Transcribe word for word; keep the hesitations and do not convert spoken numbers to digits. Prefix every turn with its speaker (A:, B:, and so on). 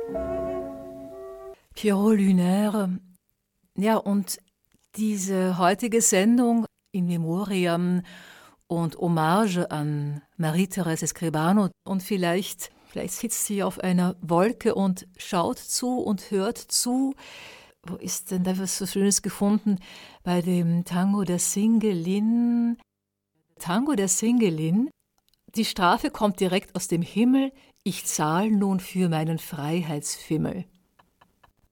A: Pierrot Lunaire. Ja, und diese heutige Sendung in Memoriam und Hommage an Marie-Thérèse Escribano. Und vielleicht, vielleicht sitzt sie auf einer Wolke und schaut zu und hört zu. Wo ist denn da was so Schönes gefunden? Bei dem Tango der Singelin. Tango der Singelin. Die Strafe kommt direkt aus dem Himmel. Ich zahl nun für meinen Freiheitsfimmel.